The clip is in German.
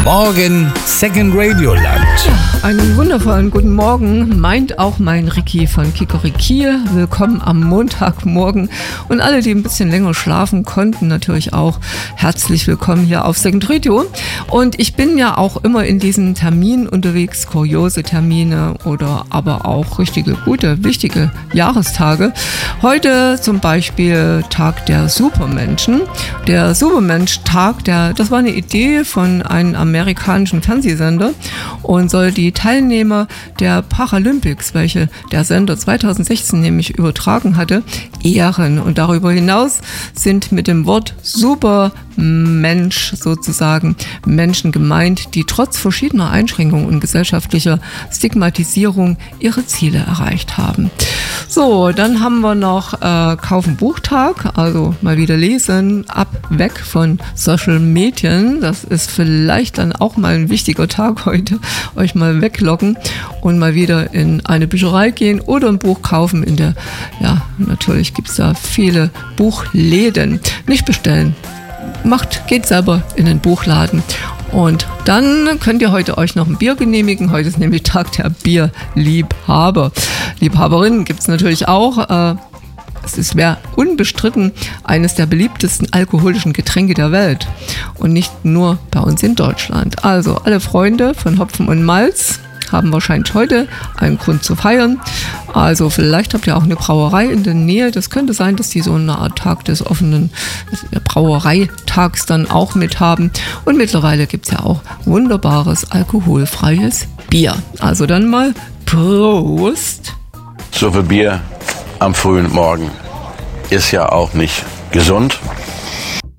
Morgen Second Radio Land. Ja, einen wundervollen guten Morgen, meint auch mein Ricky von Kikoriki. Willkommen am Montagmorgen und alle, die ein bisschen länger schlafen konnten, natürlich auch herzlich willkommen hier auf Second Radio. Und ich bin ja auch immer in diesen Terminen unterwegs, kuriose Termine oder aber auch richtige, gute, wichtige Jahrestage. Heute zum Beispiel Tag der Supermenschen. Der Supermensch-Tag, das war eine Idee von einem amerikanischen Fernsehsender und soll die Teilnehmer der Paralympics, welche der Sender 2016 nämlich übertragen hatte, ehren. Und darüber hinaus sind mit dem Wort Supermensch sozusagen Menschen gemeint, die trotz verschiedener Einschränkungen und gesellschaftlicher Stigmatisierung ihre Ziele erreicht haben. So, dann haben wir noch Kaufen-Buchtag, also mal wieder lesen, weg von Social Medien. Das ist vielleicht dann auch mal ein wichtiger Tag heute, euch mal weglocken und mal wieder in eine Bücherei gehen oder ein Buch kaufen natürlich gibt es da viele Buchläden. Nicht bestellen, geht selber in den Buchladen. Und dann könnt ihr heute euch noch ein Bier genehmigen. Heute ist nämlich Tag der Bierliebhaber. Liebhaberinnen gibt es natürlich auch. Es wäre unbestritten eines der beliebtesten alkoholischen Getränke der Welt. Und nicht nur bei uns in Deutschland. Also alle Freunde von Hopfen und Malz haben wahrscheinlich heute einen Grund zu feiern. Also vielleicht habt ihr auch eine Brauerei in der Nähe. Das könnte sein, dass die so eine Art Tag des offenen Brauereitags dann auch mit haben. Und mittlerweile gibt es ja auch wunderbares alkoholfreies Bier. Also dann mal Prost! So viel Bier am frühen Morgen ist ja auch nicht gesund.